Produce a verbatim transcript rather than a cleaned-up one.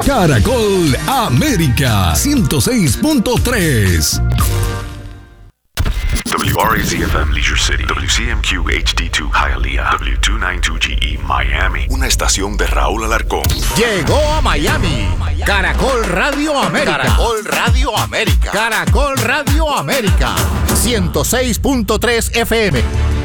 Caracol América ciento seis punto tres. W R A Z F M Leisure City, W C M Q H D dos Hialeah, W doscientos noventa y dos G E Miami. Una estación de Raúl Alarcón. Llegó a Miami Caracol Radio América. Caracol Radio América. Caracol Radio América ciento seis punto tres F M.